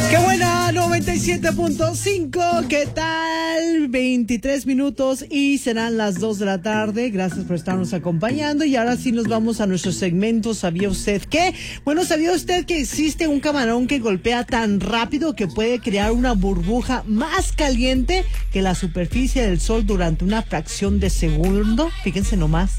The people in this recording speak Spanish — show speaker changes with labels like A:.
A: ¡Qué buena! 97.5, ¿qué tal? 23 minutos y serán las 2 de la tarde. Gracias por estarnos acompañando. Y ahora sí nos vamos a nuestro segmento ¿Sabía usted qué? Bueno, ¿sabía usted que existe un camarón que golpea tan rápido que puede crear una burbuja más caliente que la superficie del sol durante una fracción de segundo? Fíjense nomás.